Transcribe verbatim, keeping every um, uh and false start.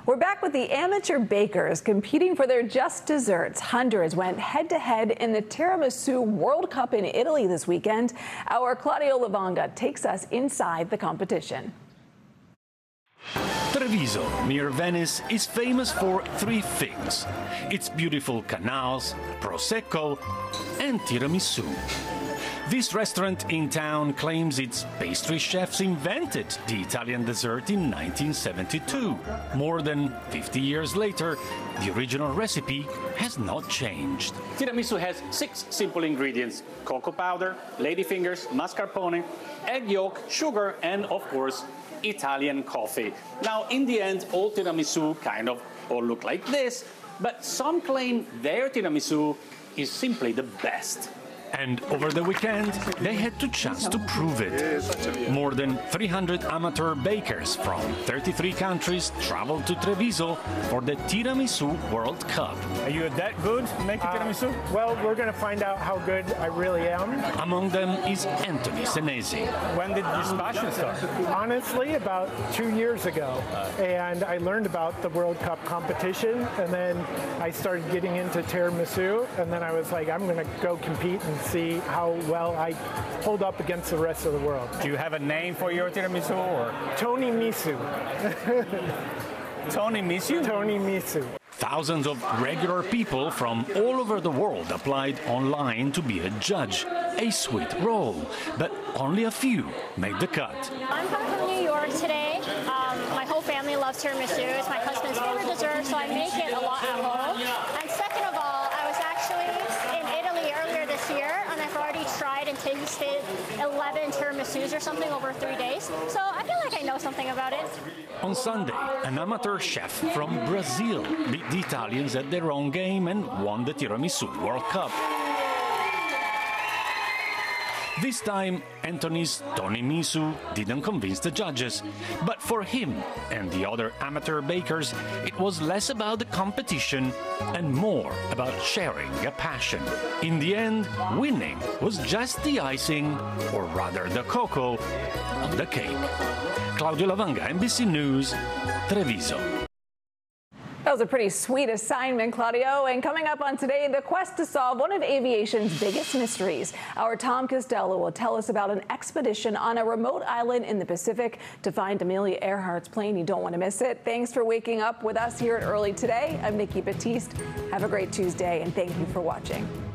We're back with the amateur bakers competing for their just desserts. Hundreds went head-to-head in the Tiramisu World Cup in Italy this weekend. Our Claudio Lavanga takes us inside the competition. Treviso, near Venice, is famous for three things: its beautiful canals, Prosecco, and tiramisu. This restaurant in town claims its pastry chefs invented the Italian dessert in nineteen seventy-two. More than fifty years later, the original recipe has not changed. Tiramisu has six simple ingredients: cocoa powder, ladyfingers, mascarpone, egg yolk, sugar, and of course, Italian coffee. Now, in the end, all tiramisu kind of all look like this, but some claim their tiramisu is simply the best. And over the weekend, they had the chance to prove it. More than three hundred amateur bakers from thirty-three countries traveled to Treviso for the Tiramisu World Cup. Are you that good making uh, tiramisu? Well, we're going to find out how good I really am. Among them is Anthony Senesi. When did this passion start? Honestly, about two years ago. And I learned about the World Cup competition, and then I started getting into tiramisu, and then I was like, I'm going to go compete and see how well I hold up against the rest of the world. Do you have a name for your tiramisu or? Tony Misu. Tony Misu? Tony Misu. Thousands of regular people from all over the world applied online to be a judge. A sweet role, but only a few made the cut. I'm coming from New York today. Um, my whole family loves tiramisu. It's my husband's favorite dessert, so I make it a lot at home. And second of all, I was actually in Italy earlier this year, and I've already tried and tasted eleven tiramisus or something over three days. So I feel like I know something about it. On Sunday, an amateur chef from Brazil beat the Italians at their own game and won the Tiramisu World Cup. This time, Anthony's Tony Misu didn't convince the judges, but for him and the other amateur bakers, it was less about the competition and more about sharing a passion. In the end, winning was just the icing, or rather the cocoa, on the cake. Claudio Lavanga, N B C News, Treviso. That was a pretty sweet assignment, Claudio. And coming up on Today, the quest to solve one of aviation's biggest mysteries. Our Tom Costello will tell us about an expedition on a remote island in the Pacific to find Amelia Earhart's plane. You don't want to miss it. Thanks for waking up with us here at Early Today. I'm Nikki Battiste. Have a great Tuesday, and thank you for watching.